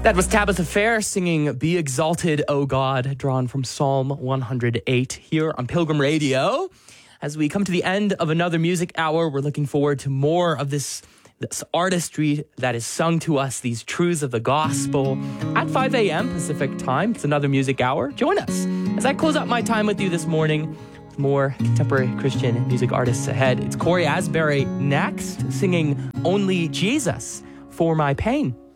That was Tabitha Fair singing Be Exalted, O God, drawn from Psalm 108 here on Pilgrim Radio. As we come to the end of another music hour, we're looking forward to more of this artistry that is sung to us, these truths of the gospel at 5 a.m. Pacific time. It's another music hour. Join us as I close out my time with you this morning with more contemporary Christian music artists ahead. It's Corey Asbury next, singing Only Jesus for My Pain.